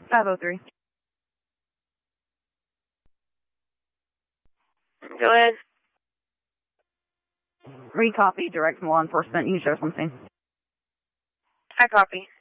503. Go ahead. Recopy, direct from law enforcement. You show something. I copy.